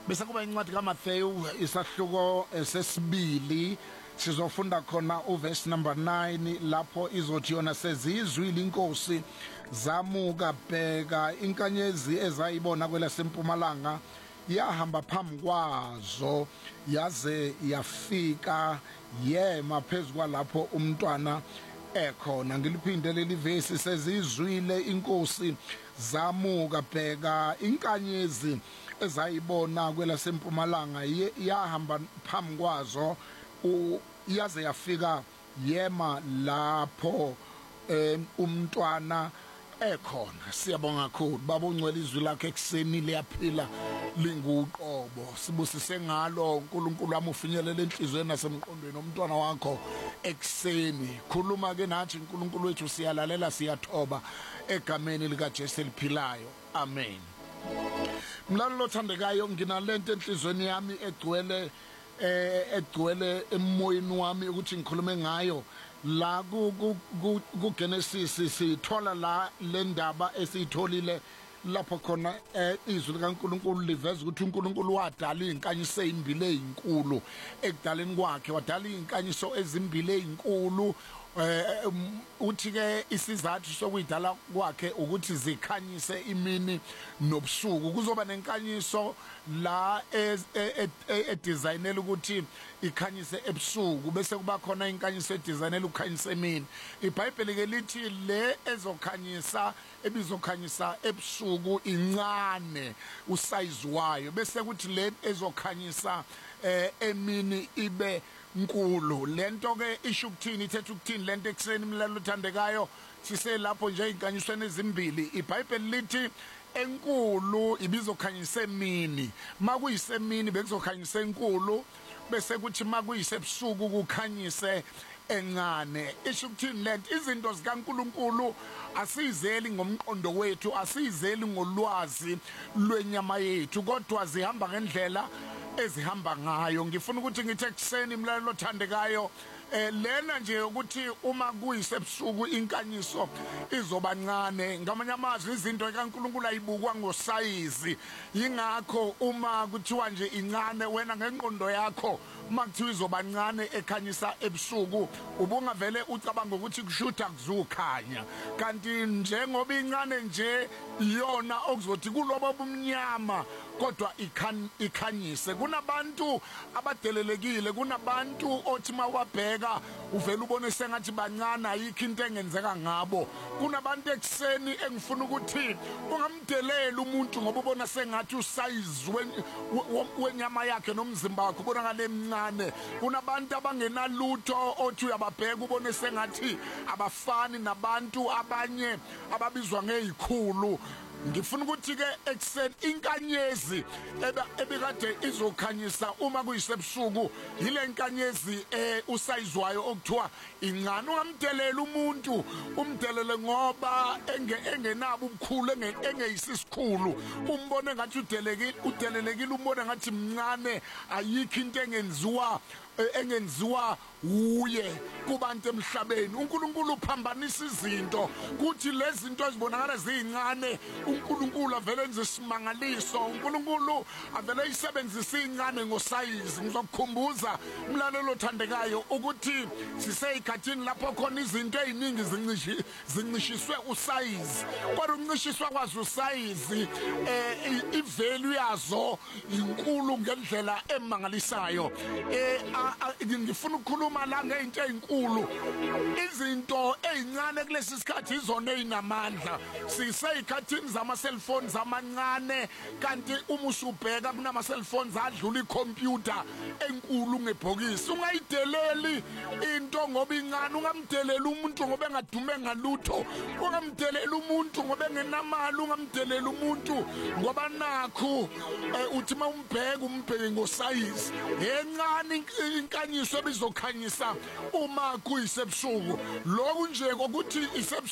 Bese kuba incwadi kaMathewu isahluko sesibili sizofunda khona uverse number 9 lapho izothi yona sezizwile inkosi zamuka bheka inkanyezi ezayibona kwelasempumalanga yahamba phambi kwazo yaze yafika yema phezulu lapho umntwana ekhona. Ngiliphinde leli verse sezizwile inkosi zamuka bheka inkanyezi ezayibona kwelasempumalanga yahamba phambi kwazo yaze yafika yema lapho umntwana ekhona. Siyabonga kakhulu baba ungcwele izwi lakhe ekseni liyaphila linguqobo, sibusise ngalo uNkulunkulu wami ufinyelele enhlizweni nasemqondweni omntwana wakho ekseni. Khuluma ke nathi uNkulunkulu wethu, siyalalela siyathoba egameni lika Jesu eliphilayo, amen. Mlalelo othandekayo, nginalento enhlizweni yami egcwele emoyeni wami ukuthi ngikhulume ngayo. La ku Genesis sithola la le ndaba esitholile lapho khona izwi likaNkulunkulu liveza ukuthi uNkulunkulu wadala izinkanyiso ezimbili ezinkulu. Ekudaleni kwakhe wadala izinkanyiso ezimbili ezinkulu. Uthi ke isizathu sokuyidala kwakhe ukuthi zikhanyise imini nobusuku. Kuzoba nenkanyiso la edesignela ukuthi ikhanyise ebusuku, bese kuba khona inkanyiso edesignela ukukhanyisa emini. iBhayibheli ke lithi le ezokhanyisa ebizokhanyisa ebusuku incane usize wayo, bese kuthi le ezokhanyisa emini ibe nkulu. Lento ke isho ukuthini, ithethe ukuthini lento ekseni mlalelo uthandekayo? Sise lapho nje inkanyisweni ezimbili. iBhayibheli lithi enkulu ibizokhanyisa emini, makuyisemini bekuzokhanyisa enkulu, bese kuthi makuyisebusuku kukhanyise encane. Isho ukuthini lento? Izinto zikaNkulunkulu asizeli ngomqondo wethu, asizeli ngolwazi lwenyama yethu, kodwa zihamba ngendlela ezihamba ngayo. Ngifuna ukuthi ngithi ekseni mlalelo othandekayo, lena nje ukuthi uma kuyisebusuku inkanyiso izoba ncane. Ngamanye amazwi izinto kaNkulunkulu ayibukwa ngosayizi, yingakho uma kuthiwa nje incane, wena ngenqondo yakho makuthiwa izoba ncane ekhanyisa ebusuku ubungavele ucabanga ukuthi kushutha kuzukhanya, kanti njengoba incane nje iyona okuzothi kulobo bumnyama kodwa ikhanyise. Kunabantu abadelelekile, kunabantu othi mawabheka uvela ubone sengathi bancane, ayikho into engenzeka ngabo. Kunabantu ekseni engifuna ukuthi ungamdelela umuntu ngoba ubona sengathi usize wenyama yakhe nomzimba wakhe ubona ngale mncane. Kunabantu abangenalutho othi uyababheka ubone sengathi abafani nabantu abanye ababizwa ngezikhulu. Ngifuna ukuthi ke ekseni inkanyezi ebekade izokhanyisa uma kuyisebusuku yile nkanyezi usayizwayo okuthiwa incane. Ungamdelela umuntu, umdelele ngoba engenabo ubukhulu, engeyisisikhulu, umbone ngathi udelelekile, umbone ngathi mncane, ayikho into engenziwa uye kubantu emhlabeni. uNkulunkulu uphambanisa izinto kuthi lezi zinto ezibonakala ziyincane uNkulunkulu avele enze isimangaliso. uNkulunkulu avele isebenzisa incane ngosayizi. Ngizokukhumbuza mlalelo othandekayo ukuthi siseyikhathini lapho khona izinto eziningi zincishiswe usayizi, kodwa ukuncishiswa kwazo usayizi ivalue yazo inkulu ngendlela emangalisayo. Ngifuna ukukhuluma la ngeinto ezinkulu. Izinto ezincane kulesi sikhathi izona ezinamandla. Siseyikhathini zama-cellphones amancane, kanti uma usubheka kunama cellphones adlula ikhompyutha enkulu ngebhokisi. Ungayideleli into ngoba incane, ungamdelela umuntu ngoba engadume ngalutho, ungamdelela umuntu ngoba engenamali, ungamdelela umuntu ngoba nakho uthi mawumbheka umbheke ngosayizi. Encane inkanyiso ebizokhanyisa uma kuyisebusuku. Lokhu nje ukuthi